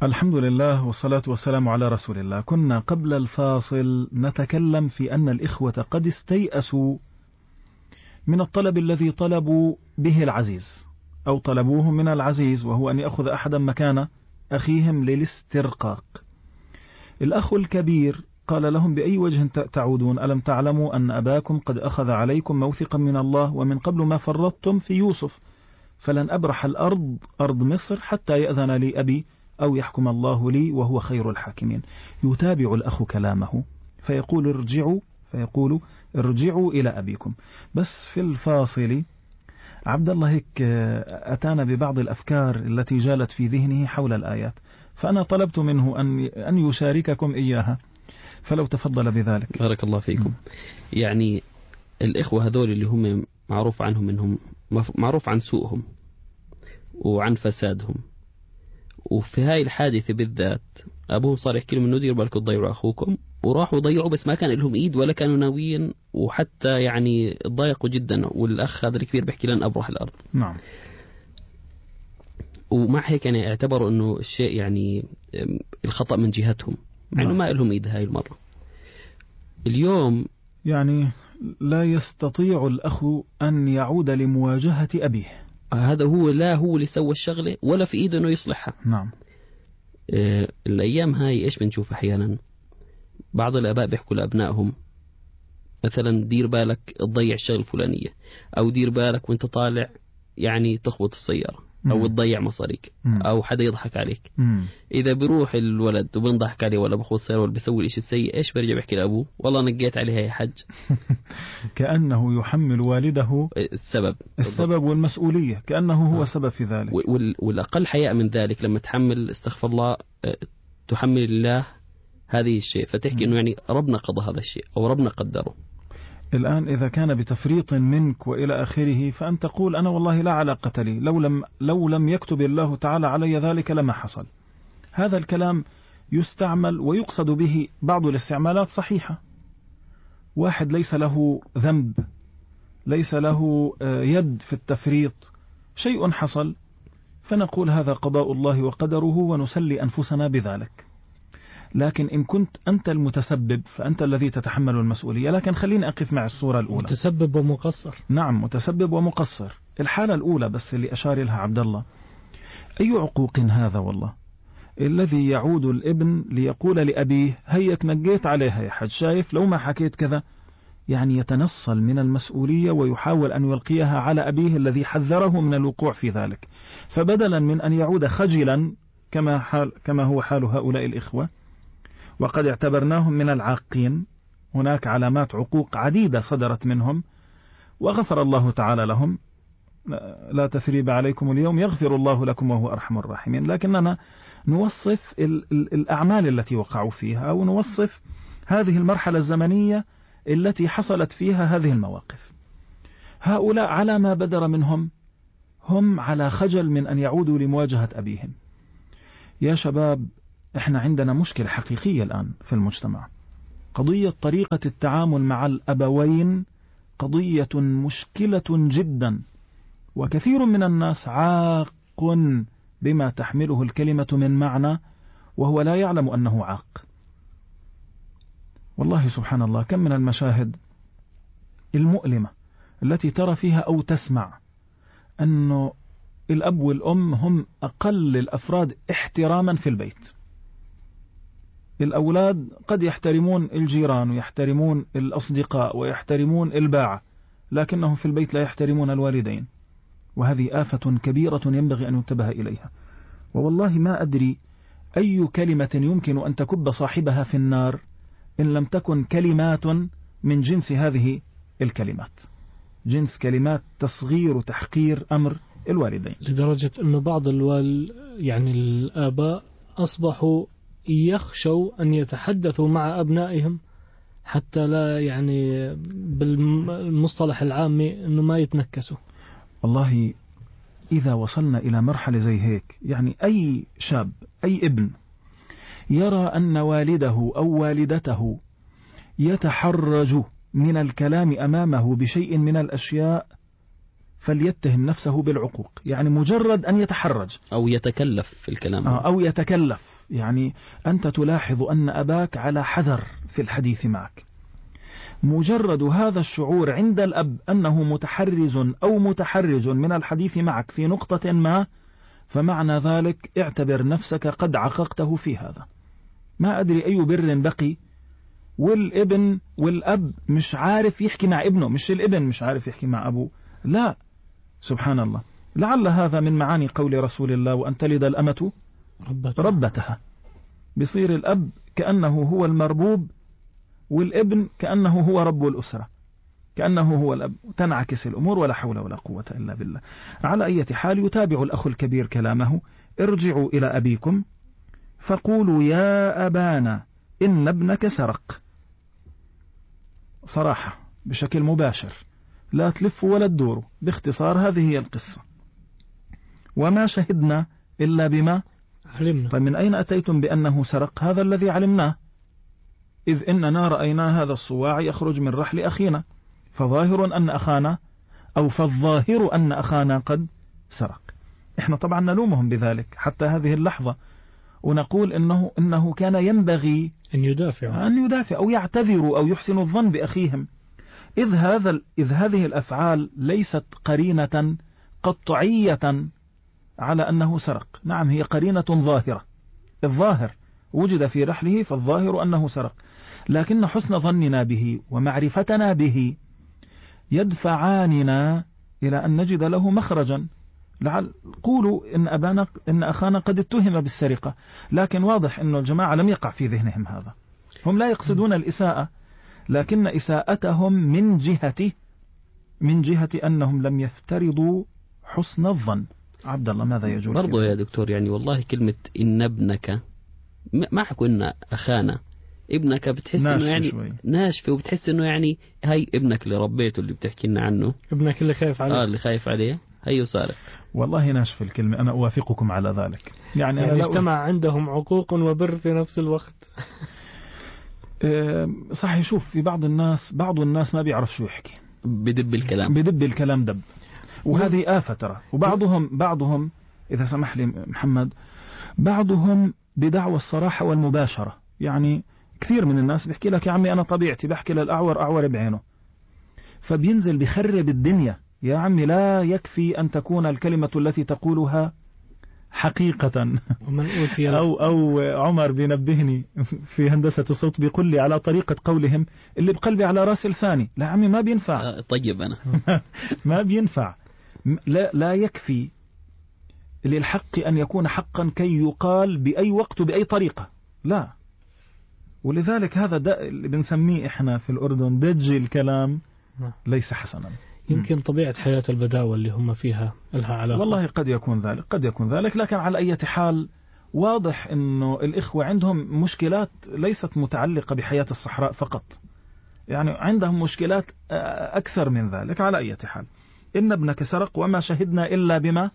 الحمد لله والصلاة والسلام على رسول الله. كنا قبل الفاصل نتكلم في أن الإخوة قد استيأسوا من الطلب الذي طلبوا به العزيز، أو طلبوه من العزيز، وهو أن يأخذ أحدا مكان أخيهم للاسترقاق. الأخ الكبير قال لهم: بأي وجه تعودون؟ ألم تعلموا أن أباكم قد أخذ عليكم موثقا من الله ومن قبل ما فرطتم في يوسف، فلن أبرح الأرض أرض مصر حتى يأذن لي أبي أو يحكم الله لي وهو خير الحاكمين. يتابع الأخ كلامه فيقول ارجعوا إلى أبيكم. بس في الفاصل عبد الله هيك أتانا ببعض الأفكار التي جالت في ذهنه حول الآيات، فأنا طلبت منه أن يشارككم إياها، فلو تفضل بذلك. بارك الله فيكم. يعني الإخوة هذول اللي هم معروف عنهم إنهم معروف عن سوءهم وعن فسادهم، وفي هاي الحادثة بالذات أبوهم صار يحكي لهم إنه ديروا بالكم تضيعوا أخوكم، وراحوا ضيعوا، بس ما كان لهم إيد ولا كانوا ناويين، وحتى يعني ضايقوا جدا. والأخ هذا الكبير بيحكي لن أبرح الأرض. نعم. ومع هيك يعني اعتبروا إنه الشيء يعني الخطأ من جهتهم، مع إنه ما لهم إيد هاي المرة. اليوم يعني لا يستطيع الأخ أن يعود لمواجهة أبيه. هذا هو، لا هو اللي سوى الشغلة ولا في إيده إنه يصلحها. نعم. الأيام هاي إيش بنشوف أحيانا بعض الآباء بيحكوا لأبنائهم مثلا: دير بالك تضيع الشغل الفلانية، أو دير بالك وانت طالع يعني تخبط السيارة أو تضيع مصاريك، أو حدا يضحك عليك. إذا بيروح الولد وبنضحك عليه ولا بخوض السيارة ولا بيسوي الإشي السيء، إيش برجع بيحكي لأبوه؟ والله نقيت عليها يا حج. كأنه يحمل والده السبب والمسؤولية، كأنه هو سبب في ذلك. والأقل حياء من ذلك لما تحمل، استغفر الله، تحمل الله هذه الشيء، فتحكي إنه يعني ربنا قضى هذا الشيء أو ربنا قدره. الآن إذا كان بتفريط منك وإلى آخره، فأن تقول: أنا والله لا علاقة لي، لو لم يكتب الله تعالى علي ذلك لما حصل. هذا الكلام يستعمل ويقصد به بعض الاستعمالات صحيحة. واحد ليس له ذنب، ليس له يد في التفريط، شيء حصل فنقول هذا قضاء الله وقدره ونسلي أنفسنا بذلك. لكن إن كنت أنت المتسبب فأنت الذي تتحمل المسؤولية. لكن خليني أقف مع الصورة الأولى. متسبب ومقصر. نعم، متسبب ومقصر. الحالة الأولى بس اللي أشار لها عبد الله، أي عقوق هذا والله، الذي يعود الابن ليقول لأبيه: هيك نقيت عليها يا حج، شايف لو ما حكيت كذا، يعني يتنصل من المسؤولية ويحاول أن يلقيها على أبيه الذي حذره من الوقوع في ذلك. فبدلا من أن يعود خجلا كما هو حال هؤلاء الإخوة، وقد اعتبرناهم من العاقين، هناك علامات عقوق عديدة صدرت منهم وغفر الله تعالى لهم، لا تثريب عليكم اليوم يغفر الله لكم وهو أرحم الراحمين. لكننا نوصف الأعمال التي وقعوا فيها، ونوصف هذه المرحلة الزمنية التي حصلت فيها هذه المواقف. هؤلاء على ما بدر منهم هم على خجل من أن يعودوا لمواجهة أبيهم. يا شباب، احنا عندنا مشكلة حقيقية الآن في المجتمع. قضية طريقة التعامل مع الأبوين قضية مشكلة جدا، وكثير من الناس عاق بما تحمله الكلمة من معنى وهو لا يعلم أنه عاق. والله سبحان الله، كم من المشاهد المؤلمة التي ترى فيها أو تسمع أنه الأب والأم هم أقل الأفراد احتراما في البيت. الأولاد قد يحترمون الجيران ويحترمون الأصدقاء ويحترمون الباعة، لكنهم في البيت لا يحترمون الوالدين، وهذه آفة كبيرة ينبغي أن ينتبه إليها. ووالله ما أدري أي كلمة يمكن أن تكب صاحبها في النار إن لم تكن كلمات من جنس هذه الكلمات، جنس كلمات تصغير وتحقير أمر الوالدين، لدرجة أن بعض يعني الآباء أصبحوا يخشوا أن يتحدثوا مع أبنائهم حتى لا، يعني بالمصطلح العامي، أنه ما يتنكسوا. والله إذا وصلنا إلى مرحلة زي هيك، يعني أي شاب، أي ابن يرى أن والده أو والدته يتحرج من الكلام أمامه بشيء من الأشياء، فليتهم نفسه بالعقوق، يعني مجرد أن يتحرج أو يتكلف في الكلام أو يتكلف. يعني أنت تلاحظ أن أباك على حذر في الحديث معك، مجرد هذا الشعور عند الأب أنه متحرز أو متحرج من الحديث معك في نقطة ما، فمعنى ذلك اعتبر نفسك قد عققته في هذا. ما أدري أي بر بقي والابن والأب مش عارف يحكي مع ابنه، مش الابن مش عارف يحكي مع أبوه، لا سبحان الله. لعل هذا من معاني قول رسول الله وأن تلد الأمة ربتها. بصير الأب كأنه هو المربوب والابن كأنه هو رب الأسرة، كأنه هو الأب، تنعكس الأمور ولا حول ولا قوة إلا بالله. على أي حال يتابع الأخ الكبير كلامه: ارجعوا إلى أبيكم فقولوا يا أبانا إن ابنك سرق. صراحة بشكل مباشر، لا تلف ولا تدور، باختصار هذه هي القصة. وما شهدنا إلا بما علمنا. طيب من أين أتيتم بأنه سرق؟ هذا الذي علمناه، إذ إننا رأينا هذا الصواع يخرج من رحل أخينا، فالظاهر أن أخانا قد سرق. إحنا طبعا نلومهم بذلك حتى هذه اللحظة، ونقول إنه كان ينبغي أن يدافع أو يعتذروا أو يحسن الظن بأخيهم، إذ هذه الأفعال ليست قرينة قطعية على أنه سرق. نعم هي قرينة ظاهرة، الظاهر وجد في رحله فالظاهر أنه سرق، لكن حسن ظننا به ومعرفتنا به يدفعاننا إلى أن نجد له مخرجا. قولوا إن أخانا قد اتهم بالسرقة، لكن واضح أن الجماعة لم يقع في ذهنهم هذا، هم لا يقصدون الإساءة، لكن إساءتهم من جهة أنهم لم يفترضوا حسن الظن. عبد الله ماذا يجوز؟ برضو يا دكتور يعني والله كلمة إن ابنك، ما حكوا إن أخانا، ابنك بتحس إنه يعني ناشف، وبتحس إنه يعني هاي ابنك اللي ربيته اللي بتحكي لنا عنه، ابنك اللي خايف عليه، اللي خايف عليه هي سارق. والله ناشف الكلمة، أنا أوافقكم على ذلك. يعني اجتمع عندهم عقوق وبر في نفس الوقت. صحيح. شوف في بعض الناس ما بيعرف شو يحكي، بدب الكلام دب، وهذه آفة ترى. وبعضهم إذا سمح لي محمد، بعضهم بدعوى الصراحة والمباشرة. يعني كثير من الناس بيحكي لك يا عمي أنا طبيعتي بحكي للأعور أعور بعينه، فبينزل بيخرب الدنيا. يا عمي لا يكفي أن تكون الكلمة التي تقولها حقيقة. أو عمر بينبهني في هندسة الصوت بيقول لي على طريقة قولهم اللي بقلبي على راس لساني. لا عمي ما بينفع. طيب أنا ما بينفع. لا يكفي للحق أن يكون حقا كي يقال بأي وقت وبأي طريقة، لا. ولذلك هذا اللي بنسميه إحنا في الأردن دج الكلام، ليس حسنا. يمكن طبيعة حياة البداوة اللي هم فيها لها علاقة. والله قد يكون ذلك، لكن على أي حال واضح أنه الإخوة عندهم مشكلات ليست متعلقة بحياة الصحراء فقط، يعني عندهم مشكلات أكثر من ذلك. على أي حال إن ابنك سرق وما شهدنا إلا بما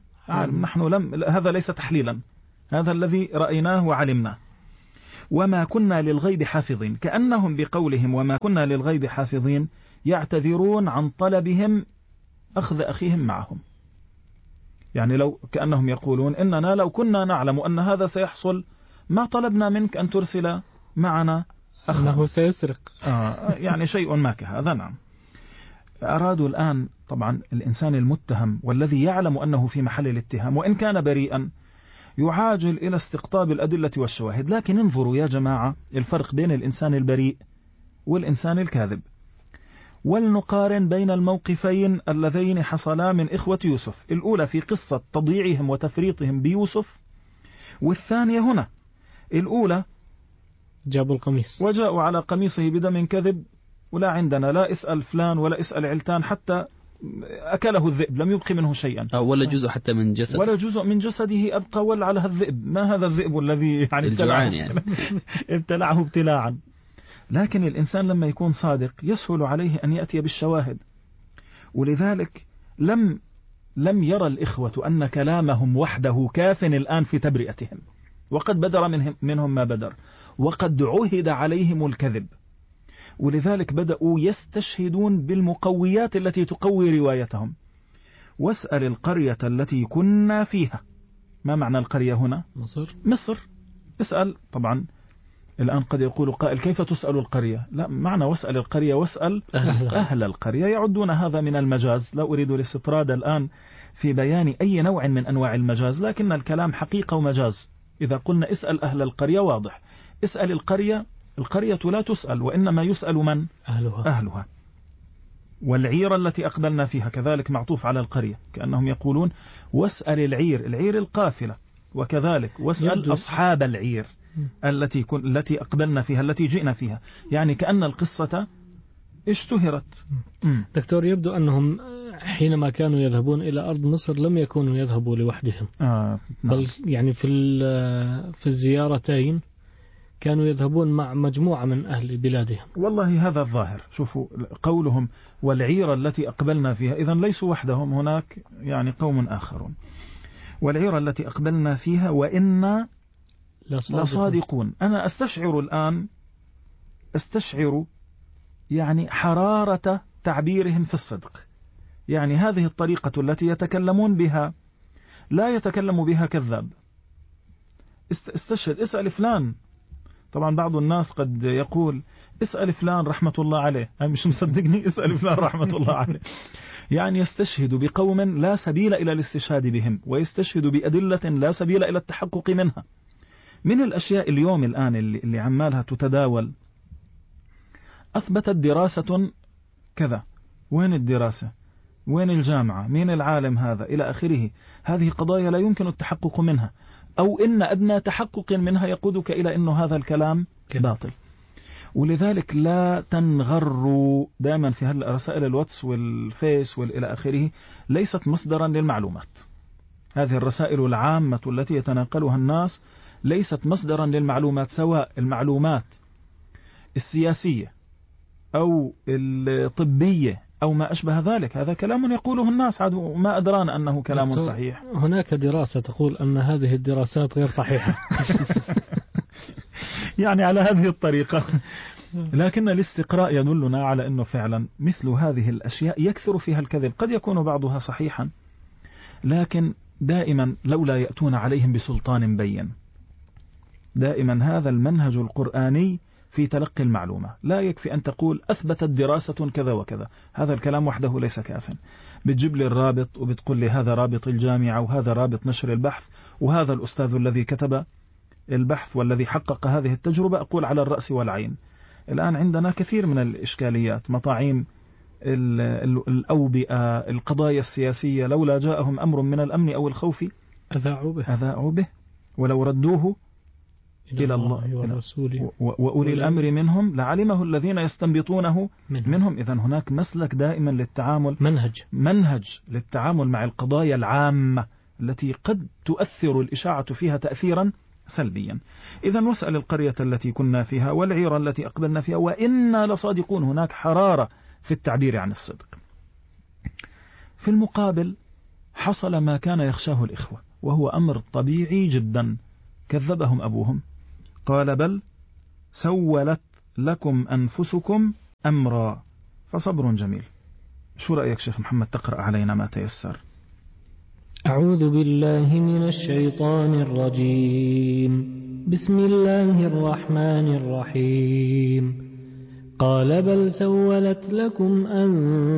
نحن هذا ليس تحليلا، هذا الذي رأيناه وعلمناه. وما كنا للغيب حافظين، كأنهم بقولهم وما كنا للغيب حافظين يعتذرون عن طلبهم أخذ أخيهم معهم. يعني كأنهم يقولون إننا لو كنا نعلم أن هذا سيحصل ما طلبنا منك أن ترسل معنا أنه سيسرق. يعني شيء ما كهذا. نعم. أرادوا الآن طبعا الإنسان المتهم والذي يعلم أنه في محل الاتهام وإن كان بريئا يعاجل إلى استقطاب الأدلة والشواهد. لكن انظروا يا جماعة الفرق بين الإنسان البريء والإنسان الكاذب، ولنقارن بين الموقفين اللذين حصلا من إخوة يوسف، الأولى في قصة تضييعهم وتفريطهم بيوسف، والثانية هنا. الأولى جابوا القميص وجاءوا على قميصه بدم كذب، ولا عندنا لا اسأل فلان ولا اسأل علتان، حتى أكله الذئب لم يبقي منه شيئا، ولا جزء حتى من جسده، ولا جزء من جسده أبقى ولا على الذئب. ما هذا الذئب الذي يعني ابتلعه ابتلاعا. لكن الإنسان لما يكون صادق يسهل عليه أن يأتي بالشواهد. ولذلك لم يرى الإخوة أن كلامهم وحده كاف الآن في تبرئتهم، وقد بدر منهم ما بدر، وقد عهد عليهم الكذب. ولذلك بدأوا يستشهدون بالمقويات التي تقوي روايتهم. واسأل القرية التي كنا فيها. ما معنى القرية هنا؟ مصر. اسأل. طبعا الآن قد يقول قائل كيف تسأل القرية؟ لا، معنى واسأل القرية واسأل أهل القرية، يعدون هذا من المجاز. لا أريد الاستطراد الآن في بيان أي نوع من أنواع المجاز، لكن الكلام حقيقة ومجاز. إذا قلنا اسأل أهل القرية واضح، اسأل القرية، القرية لا تسأل وإنما يسأل من؟ أهلها. والعير التي أقبلنا فيها كذلك معطوف على القرية، كأنهم يقولون واسأل العير القافلة، وكذلك واسأل أصحاب العير التي أقبلنا فيها، التي جئنا فيها، يعني كأن القصة اشتهرت. دكتور، يبدو أنهم حينما كانوا يذهبون إلى أرض مصر لم يكونوا يذهبوا لوحدهم. نعم. بل يعني في الزيارتين كانوا يذهبون مع مجموعة من أهل بلادهم. والله هذا الظاهر. شوفوا قولهم والعير التي أقبلنا فيها، إذن ليسوا وحدهم، هناك يعني قوم آخرون. والعير التي أقبلنا فيها وإنا لصادقون. أنا أستشعر يعني حرارة تعبيرهم في الصدق. يعني هذه الطريقة التي يتكلمون بها لا يتكلم بها كذاب. استشهد، اسأل فلان. طبعا بعض الناس قد يقول اسأل فلان رحمة الله عليه، أنا مش مصدقني، اسأل فلان رحمة الله عليه. يعني يستشهد بقوم لا سبيل إلى الاستشهاد بهم، ويستشهد بأدلة لا سبيل إلى التحقق منها. من الأشياء اليوم الآن اللي عمالها تتداول، أثبتت دراسة كذا، وين الدراسة؟ وين الجامعة؟ مين العالم هذا؟ إلى آخره. هذه قضايا لا يمكن التحقق منها، أو إن أدنى تحقق منها يقودك إلى أنه هذا الكلام باطل. ولذلك لا تنغروا دائما في رسائل الواتس والفيس والإلى آخره، ليست مصدرا للمعلومات. هذه الرسائل العامة التي يتناقلها الناس ليست مصدرا للمعلومات، سواء المعلومات السياسية أو الطبية أو ما أشبه ذلك. هذا كلام يقوله الناس عاد ما أدران أنه كلام صحيح. هناك دراسة تقول أن هذه الدراسات غير صحيحة. يعني على هذه الطريقة. لكن الاستقراء يدلنا على أنه فعلا مثل هذه الأشياء يكثر فيها الكذب. قد يكون بعضها صحيحا، لكن دائما لولا يأتون عليهم بسلطان بين. دائما هذا المنهج القرآني في تلقي المعلومة. لا يكفي أن تقول أثبتت دراسة كذا وكذا، هذا الكلام وحده ليس كافٍ. بتجيب لي الرابط وبتقول لي هذا رابط الجامعة وهذا رابط نشر البحث وهذا الأستاذ الذي كتب البحث والذي حقق هذه التجربة، أقول على الرأس والعين. الآن عندنا كثير من الإشكاليات، مطاعيم الأوبئة، القضايا السياسية، لولا جاءهم أمر من الأمن أو الخوف أذاعوا به ولو ردوه إلى الله ورسوله وأولي الأمر منهم لعلمه الذين يستنبطونه منهم. إذن هناك مسلك دائما للتعامل، منهج للتعامل مع القضايا العامة التي قد تؤثر الإشاعة فيها تأثيرا سلبيا. إذن واسأل القرية التي كنا فيها والعير التي أقبلنا فيها وإنا لصادقون. هناك حرارة في التعبير عن الصدق. في المقابل حصل ما كان يخشاه الإخوة، وهو أمر طبيعي جدا. كذبهم أبوهم، قال بل سولت لكم أنفسكم أمرا فصبر جميل. شو رأيك شيخ محمد تقرأ علينا ما تيسر؟ أعوذ بالله من الشيطان الرجيم. بسم الله الرحمن الرحيم. قال بل سولت لكم